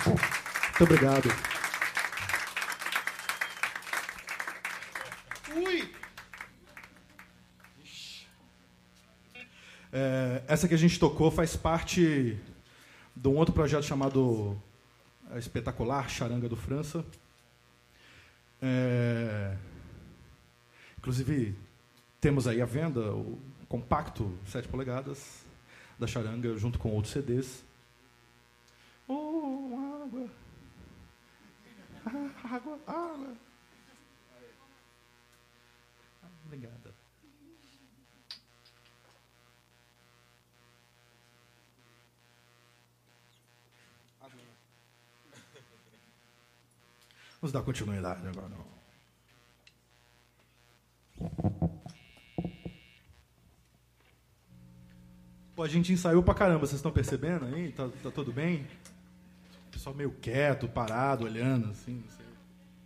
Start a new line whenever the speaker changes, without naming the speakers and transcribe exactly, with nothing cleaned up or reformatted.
Muito obrigado. Ui! É, essa que a gente tocou faz parte de um outro projeto chamado Espetacular Charanga do França. É, inclusive, temos aí à venda o compacto sete polegadas da Charanga, junto com outros C Ds. Oh, água! Ah, água, água! Obrigada. Vamos dar continuidade agora. Pô, a gente ensaiou pra caramba, vocês estão percebendo aí? Tá, tá tudo bem? O pessoal meio quieto, parado, olhando, assim, não sei.